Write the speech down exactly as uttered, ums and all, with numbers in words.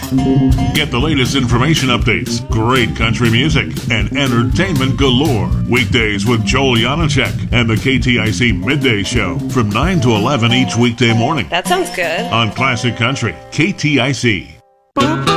Get the latest information updates, great country music, and entertainment galore. Weekdays with Joel Janacek and the K T I C Midday Show from nine to eleven each weekday morning. That sounds good. On Classic Country, K T I C. Boop.